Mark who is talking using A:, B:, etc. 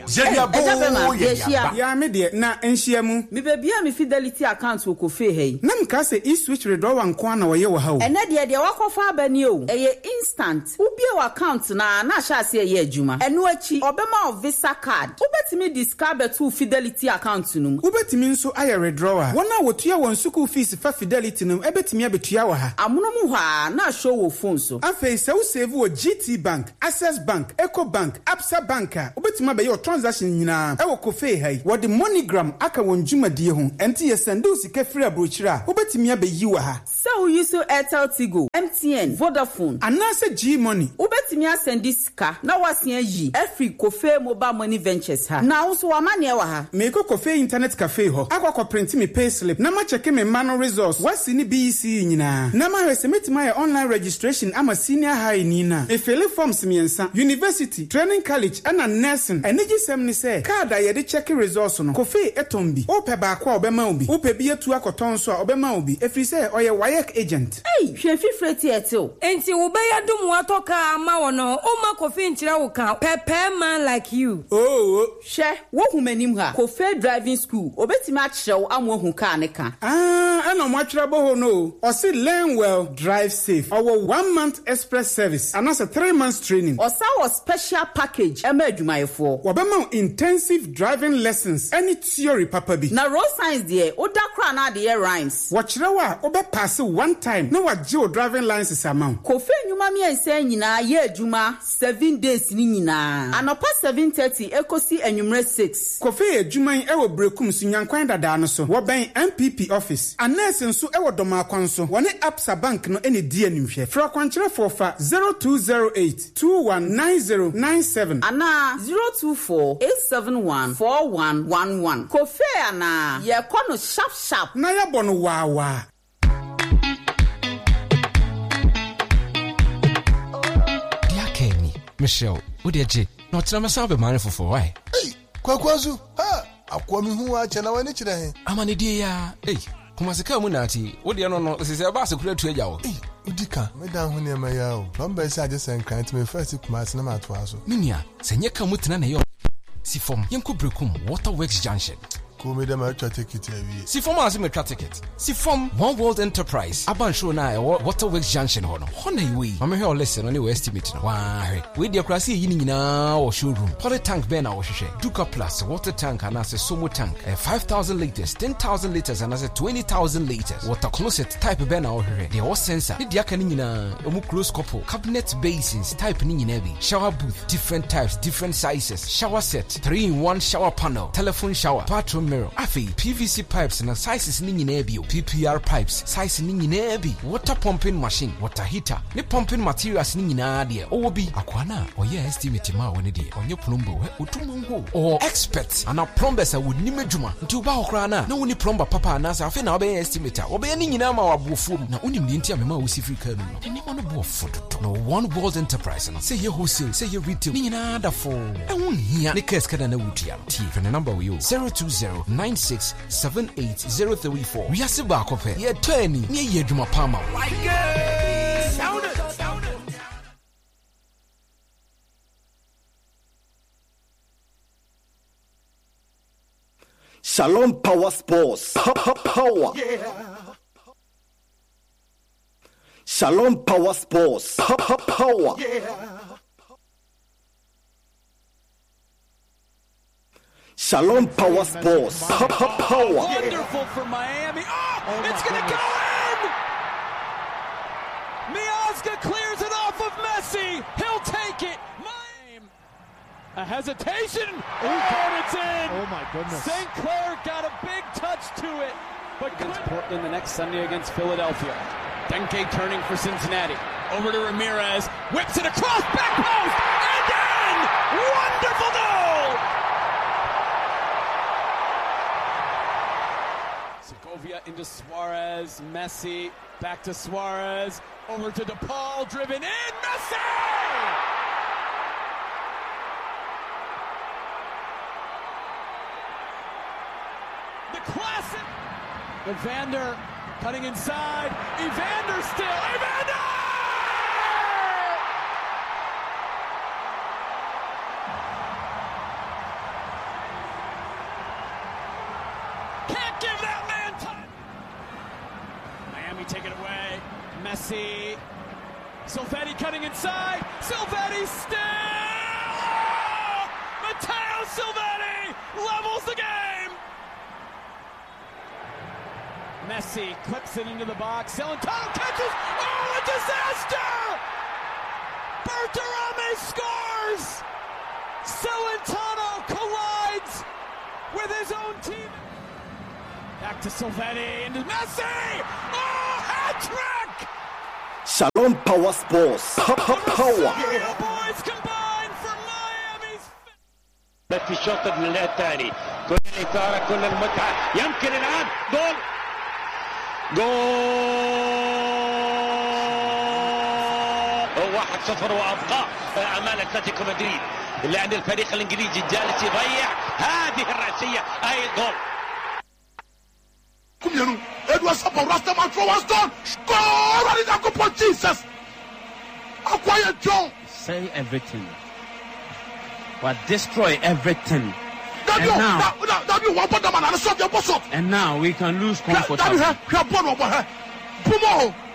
A: Ya me de na enhia mu.
B: Me bebia me Fidelity account wo kofe hey.
A: Na mka se e-switch withdrawal nko na wo ye wo ha o.
B: Ene de wakofa abani o. Eye instant. Ubie wo account na sha se ye adwuma. Eno achi obema of Visa card. Ubetimi discard betu Fidelity account num.
A: Ubetimi nso aye withdrawal. Wona wotua won school fees fa Fidelity num ebetimi abetua wo ha. Amono mu ha na show wo phone so. Afei se wo save wo GT Bank, Access Bank, Eco Bank, Absa Bank. Ubetimi abe your transaction nyina. E wo kofe hai. Wo de MoneyGram aka won dwumadie ho. Enti ye send u sika free abrochira. Ubetimi abe yi wo ha.
B: So you use Airtel Tigo, MTN, Vodafone,
A: anase G Money.
B: Ubetimi asend sika na wasia yi. Every Kofe Mobile Money Ventures ha. Na also wa mane wa ha. Me ko Kofe Internet Cafe ho. Akwa print me payslip. Na ma check me manual resource. Wasi ni BEC nyina. Na ma hwese metima ya online registration ama senior high ni na. E fill forms miensa. University, training college ana nursing. Eniji sem ni se. Card ye de check resource no. Kofe etombi. Ope ba kwa obema obi. Ope bi etu akoton so obema obi. Efri se oye WAEC agent. Hey, hwefi freti eto.
C: Enti wo be yadum watoka ama wono. O ma Kofe nchira wo kan. Pepe man like you.
A: Oh,
B: she wo humanim ha. Kofe driving school. Obetimi achrew amwo hu ka ne ka.
A: Ana mo atwera bo ho no. Osi learn well, drive safe. Our 1 month express service. And also 3 months training.
B: Osa was special package ema adwumayefo.
A: Wobema intensive driving lessons. Any theory papa bi.
B: Na road science there, oda kra na de rhymes.
A: Watchrewa obe pass one time. No wa geo driving license amount.
B: Kofe nyuma mi ense nyina ye adwuma 7 days ni nyina. Anopa 7:30 ekosi enwumre 6.
A: Kofe adwuman ewo brekum so nyankwan dada no so. Wo ben MPP office. Anese nso ewo doma akwan so. Wone Absa Bank no ene di animhwe. Fra kwankyere for 0208 219097
B: ana 024-871-4111. Kofe ana ye kono sharp
A: na ya bono wawa.
D: Michelle, what did you? Not tell myself a man for why?
E: Hey, Kwakwazu, ha, akwami hu acha na wani chira he.
D: Amani dia, hey, kumasika munati, what do you know? Sisi abasa kule tu ejawo.
E: Hey, udika, medan hu ne ma yawo. Plumber say just encourage me first kumasi na matwaso.
D: Ninia, senye kamutina na yo. Si form, yenko brekum, Waterworks Junction. Si form as me ticket. Si form One World Enterprise. Aban show na Waterworks Junction hono. Hona iwi. Mama here listen on the estimate na. Wah. We dey krasi yi nyina o showroom. Poly tank ben na wo hwehwe. Duka Plus water tank and as a Somo tank. 5,000 liters, 10,000 liters and as a 20,000 liters. Water closet type ben na wo hwehwe. Dey all sensor. Dey aka ni nyina omu close couple. Cabinet basins type ni nyina bi. Shower booth different types, different sizes. Shower set, 3-in-1 shower panel, telephone shower, bathroom mirror. Afi PVC pipes na sizes ni nyina bi. PPR pipes size ni nyina bi. Water pumping machine, water heater. Ni pumping materials ni nyina de. O bi akwana oye estimate ma woni de. Onye plumber we otumungo. Or experts ana plumbers a woni medwuma. Nti oba okra na woni plumber papa na sa afi na obe estimator. Obe ni nyina ma wabofu na onim de nti amema wo sifrika no. Ni mo no bo fodo. No One World Enterprise na say ye wholesale, say ye retail. Ni nyina da fo. Ehun hia ni keska na wutia. Ti for the number we yo 02096780334. We are Siba Kope. Ye turning near ye Juma Palma. Like it! Sound it! Sound it!
F: Shalom Power Sports. Power. Yeah. Shalom Power Sports. Power. Yeah. Shalom Power Sports. Power.
G: Wonderful for Miami. Oh, it's going to go in! Miazga clears it off of Messi. He'll take it. A hesitation. And it's in.
H: Oh, my goodness.
G: St. Clair got a big touch to it. But against Portland the next Sunday against Philadelphia. Denke turning for Cincinnati. Over to Ramirez. Whips it across. Back post. And in! Wonderful goal! Segovia into Suarez. Messi. Back to Suarez. Over to DePaul. Driven in. Messi! Classic. Evander cutting inside. Evander still. Evander! Can't give that man time. Miami take it away. Messi. Silvetti cutting inside. Silvetti still. Oh! Matteo Silvetti levels the game. Messi clips it into the box. Celentano catches. Oh, a disaster! Berterame scores. Celentano collides with his own team. Back to Silvetti into Messi. Oh, hat trick!
F: Shalom Power Sports. Power.
G: Boys combined for Miami's.
H: في الشوط الثاني كل الإثارة كل المتعة يمكن الآن جول 1-0 وأبقى أمام أتلتيكو مدريد لأن الفريق الإنجليزي جالس يضيع هذه الرأسية أي جول.
I: Edward Sapa Rastaman throw us down. Score! And it's a good for Jesus. A quiet Joe.
J: Say everything, but destroy everything.
I: And
J: now we can lose comfortably.